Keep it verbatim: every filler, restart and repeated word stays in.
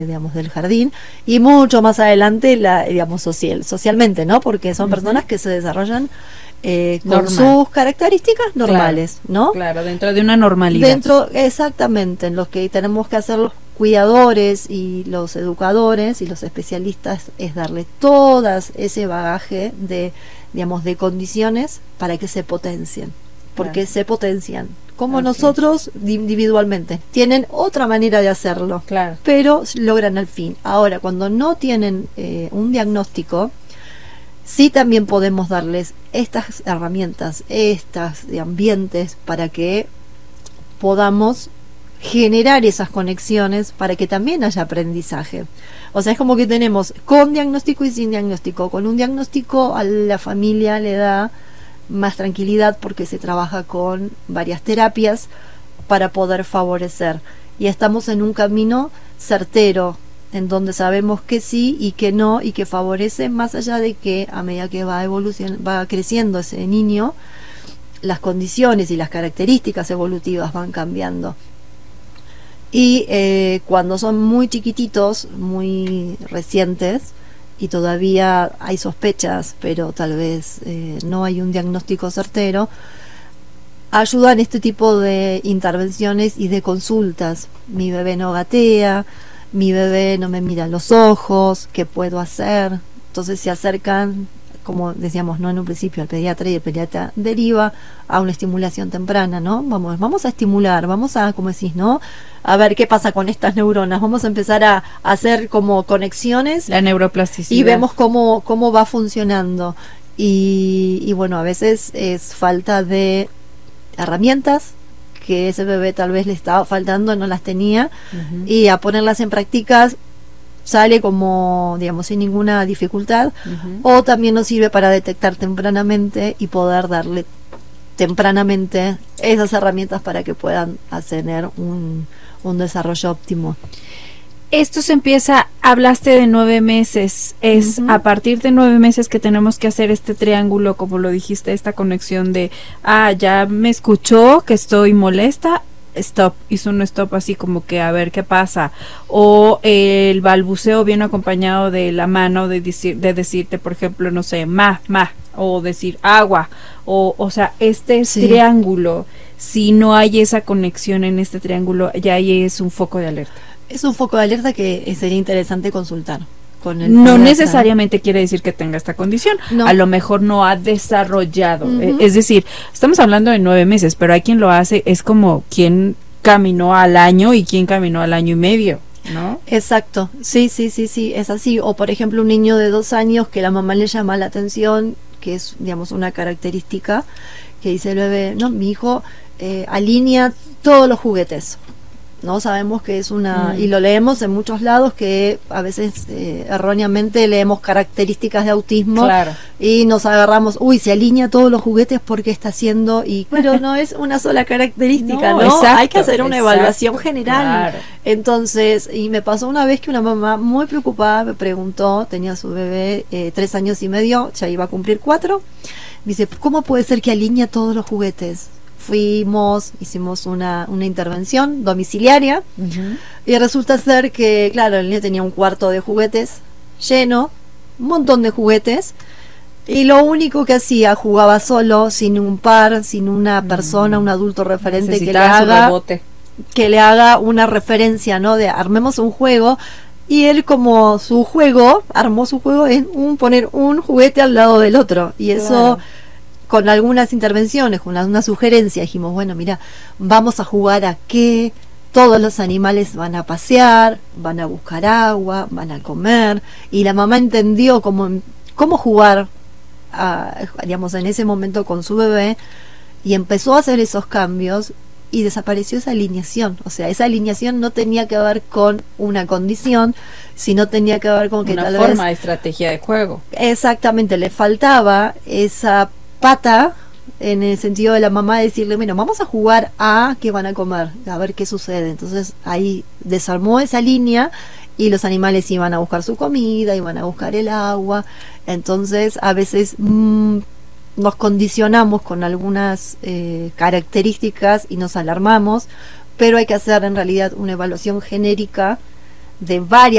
digamos, del jardín, y mucho más adelante, la, digamos, social, socialmente, ¿no? Porque son uh-huh. personas que se desarrollan eh, con Normal. sus características normales, claro, ¿no? Claro, dentro de una normalidad. Dentro, exactamente, en los que tenemos que hacer los cuidadores y los educadores y los especialistas es darle todas ese bagaje de, digamos, de condiciones para que se potencien, porque claro. se potencian. Como okay. nosotros individualmente. Tienen otra manera de hacerlo, claro. pero logran al fin. Ahora, cuando no tienen eh, un diagnóstico, sí también podemos darles estas herramientas, estas de ambientes para que podamos generar esas conexiones para que también haya aprendizaje. O sea, es como que tenemos con diagnóstico y sin diagnóstico. Con un diagnóstico a la familia le da más tranquilidad porque se trabaja con varias terapias para poder favorecer, y estamos en un camino certero en donde sabemos que sí y que no, y que favorece, más allá de que a medida que va evolucionando, va creciendo ese niño, las condiciones y las características evolutivas van cambiando. Y eh, cuando son muy chiquititos, muy recientes, y todavía hay sospechas, pero tal vez eh, no hay un diagnóstico certero, ayudan este tipo de intervenciones y de consultas. Mi bebé no gatea, mi bebé no me mira a los ojos, ¿qué puedo hacer? Entonces se acercan, como decíamos, no en un principio, al pediatra, y el pediatra deriva a una estimulación temprana, ¿no? Vamos, vamos a estimular, vamos a, como decís, ¿no? A ver qué pasa con estas neuronas, vamos a empezar a, a hacer como conexiones. La neuroplasticidad. Y vemos cómo, cómo va funcionando. Y, y bueno, a veces es falta de herramientas que ese bebé tal vez le estaba faltando, no las tenía, uh-huh. y a ponerlas en prácticas sale como, digamos, sin ninguna dificultad, uh-huh. o también nos sirve para detectar tempranamente y poder darle tempranamente esas herramientas para que puedan tener un, un desarrollo óptimo. Esto se empieza, hablaste de nueve meses, es uh-huh. a partir de nueve meses que tenemos que hacer este triángulo, como lo dijiste, esta conexión de, ah, ya me escuchó que estoy molesta, stop, hizo un stop así como que a ver qué pasa, o eh, el balbuceo viene acompañado de la mano de, decir, de decirte, por ejemplo, no sé, ma, ma, o decir agua, o, o sea, este sí. triángulo, si no hay esa conexión en este triángulo, ya ahí es un foco de alerta. Es un foco de alerta que sería interesante consultar con el no pediatra. Necesariamente quiere decir que tenga esta condición, no. A lo mejor no ha desarrollado, uh-huh. es decir, estamos hablando de nueve meses, pero hay quien lo hace, es como quien caminó al año y quien caminó al año y medio, ¿no? Exacto, sí, sí, sí, sí, es así. O por ejemplo un niño de dos años que la mamá le llama la atención, que es, digamos, una característica, que dice el bebé, no, mi hijo eh, alinea todos los juguetes. No sabemos que es una, mm. y lo leemos en muchos lados, que a veces eh, erróneamente leemos características de autismo, claro. y nos agarramos, uy, se alinea todos los juguetes porque está haciendo, y pero no es una sola característica, ¿no? ¿no? Exacto, hay que hacer una exacto, evaluación general. Claro. Entonces, y me pasó una vez que una mamá muy preocupada me preguntó, tenía su bebé eh, tres años y medio, ya iba a cumplir cuatro, me dice, ¿cómo puede ser que alinea todos los juguetes? Fuimos, hicimos una, una intervención domiciliaria, uh-huh. y resulta ser que, claro, el niño tenía un cuarto de juguetes lleno, un montón de juguetes, y lo único que hacía, jugaba solo, sin un par, sin una persona, un adulto referente que le haga que le haga una referencia, ¿no? De armemos un juego, y él, como su juego, armó su juego en un poner un juguete al lado del otro, y eso, claro. Con algunas intervenciones, con una sugerencia, dijimos, bueno, mira, vamos a jugar a qué, todos los animales van a pasear, van a buscar agua, van a comer, y la mamá entendió cómo, cómo jugar, a, digamos, en ese momento con su bebé, y empezó a hacer esos cambios, y desapareció esa alineación. O sea, esa alineación no tenía que ver con una condición, sino tenía que ver con que una tal forma vez, de estrategia de juego. Exactamente, le faltaba esa pata, en el sentido de la mamá decirle, bueno, vamos a jugar a qué van a comer, a ver qué sucede. Entonces ahí desarmó esa línea, y los animales iban a buscar su comida, iban a buscar el agua. Entonces a veces mmm, nos condicionamos con algunas eh, características y nos alarmamos, pero hay que hacer en realidad una evaluación genérica de varias